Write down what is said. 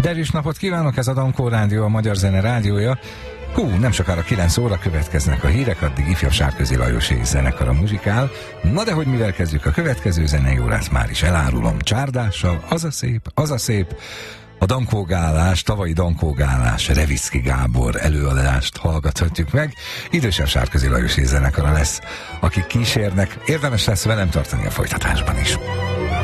Derűs napot kívánok, ez a Dankó Rádió, a Magyar Zene rádiója. Nem sokára 9 óra következnek a hírek, addig ifjabb Sárközi Lajos és zenekara muzsikál. Na de hogy mivel kezdjük a következő zenei órát, már is elárulom, csárdással, az a szép, a dankógálás, tavalyi dankógálás, Revicki Gábor előadást hallgathatjuk meg. Idősebb Sárközi Lajos és zenekara lesz, akik kísérnek, érdemes lesz velem tartani a folytatásban is.